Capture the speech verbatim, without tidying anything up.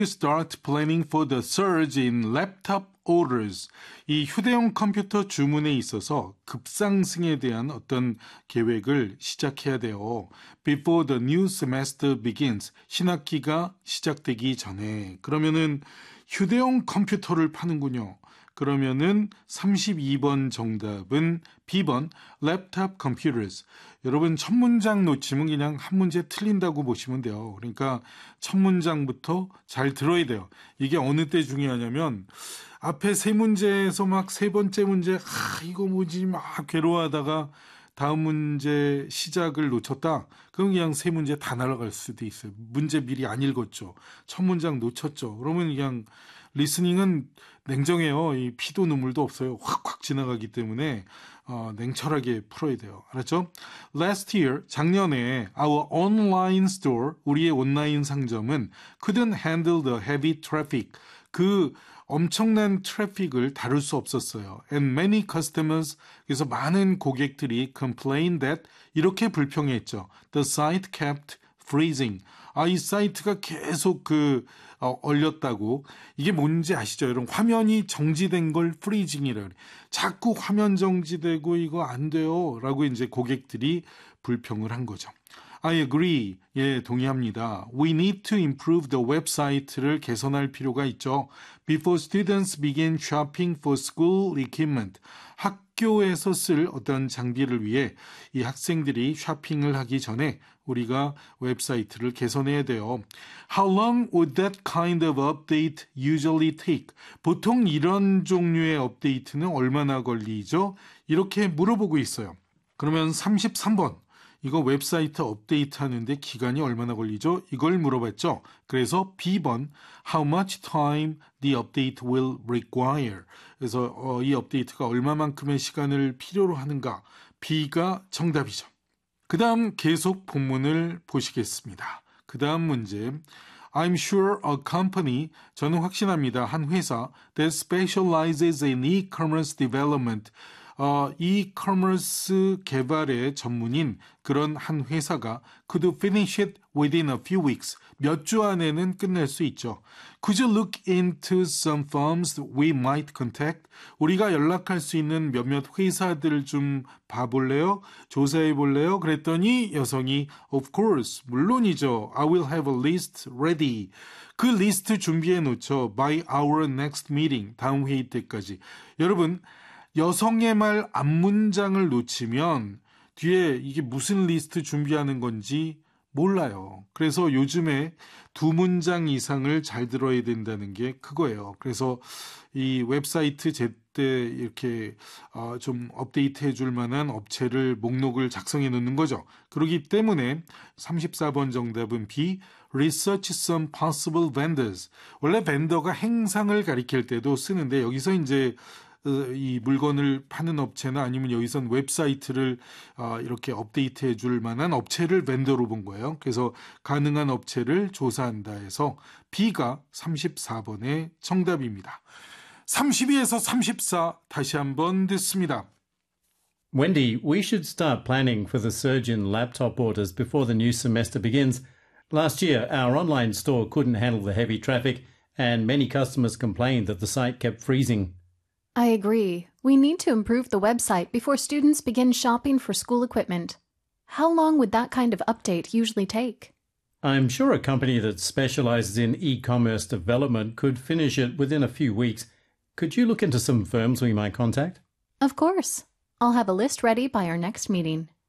start planning for the surge in laptop orders. 이 휴대용 컴퓨터 주문에 있어서 급상승에 대한 어떤 계획을 시작해야 돼요. Before the new semester begins. 신학기가 시작되기 전에. 그러면은 휴대용 컴퓨터를 파는군요. 그러면은 삼십이 번 정답은 B번 laptop computers. 여러분 첫 문장 놓치면 그냥 한 문제 틀린다고 보시면 돼요. 그러니까 첫 문장부터 잘 들어야 돼요. 이게 어느 때 중요하냐면 앞에 세 문제에서 막 세 번째 문제 아 이거 뭐지 막 괴로워하다가 다음 문제 시작을 놓쳤다. 그럼 그냥 세 문제 다 날아갈 수도 있어요. 문제 미리 안 읽었죠. 첫 문장 놓쳤죠. 그러면 그냥 리스닝은 냉정해요. 이 피도 눈물도 없어요. 확확 지나가기 때문에 어, 냉철하게 풀어야 돼요. 알았죠? Last year, 작년에 our online store, 우리의 온라인 상점은 couldn't handle the heavy traffic. 그 엄청난 트래픽을 다룰 수 없었어요. And many customers, 그래서 많은 고객들이 complained that 이렇게 불평했죠. The site kept freezing. 아, 이 사이트가 계속 그 어, 얼렸다고. 이게 뭔지 아시죠? 여러분 화면이 정지된 걸 freezing이라 그래. 자꾸 화면 정지되고 이거 안 돼요. 라고 이제 고객들이 불평을 한 거죠. I agree. 예, 동의합니다. We need to improve the website를 개선할 필요가 있죠. Before students begin shopping for school equipment. 학교에서 쓸 어떤 장비를 위해 이 학생들이 쇼핑을 하기 전에 우리가 웹사이트를 개선해야 돼요. How long would that kind of update usually take? 보통 이런 종류의 업데이트는 얼마나 걸리죠? 이렇게 물어보고 있어요. 그러면 삼십삼 번. 이거 웹사이트 업데이트 하는데 기간이 얼마나 걸리죠? 이걸 물어봤죠. 그래서 B번 How much time the update will require. 그래서 어, 이 업데이트가 얼마만큼의 시간을 필요로 하는가. B가 정답이죠. 그 다음 계속 본문을 보시겠습니다. 그 다음 문제 I'm sure a company, 저는 확신합니다. 한 회사 that specializes in e-commerce development. 어, e-commerce 개발의 전문인 그런 한 회사가 could finish it within a few weeks. 몇 주 안에는 끝낼 수 있죠. Could you look into some firms we might contact? 우리가 연락할 수 있는 몇몇 회사들을 좀 봐볼래요? 조사해볼래요? 그랬더니 여성이 of course, 물론이죠. I will have a list ready. 그 리스트 준비해 놓죠. By our next meeting. 다음 회의 때까지. 여러분 여성의 말 앞문장을 놓치면 뒤에 이게 무슨 리스트 준비하는 건지 몰라요. 그래서 요즘에 두 문장 이상을 잘 들어야 된다는 게 그거예요. 그래서 이 웹사이트 제때 이렇게 어, 좀 업데이트 해줄 만한 업체를 목록을 작성해 놓는 거죠. 그렇기 때문에 삼십사 번 정답은 B. Research some possible vendors. 원래 벤더가 행상을 가리킬 때도 쓰는데 여기서 이제 이 물건을 파는 업체나 아니면 여기선 웹사이트를 이렇게 업데이트해 줄 만한 업체를 벤더로 본 거예요. 그래서 가능한 업체를 조사한다 해서 B가 삼십사 번의 정답입니다. 삼십이에서 삼십사 다시 한번 듣습니다. Wendy, we should start planning for the surge in laptop orders before the new semester begins. Last year, our online store couldn't handle the heavy traffic and many customers complained that the site kept freezing. I agree. We need to improve the website before students begin shopping for school equipment. How long would that kind of update usually take? I'm sure a company that specializes in e-commerce development could finish it within a few weeks. Could you look into some firms we might contact? Of course. I'll have a list ready by our next meeting.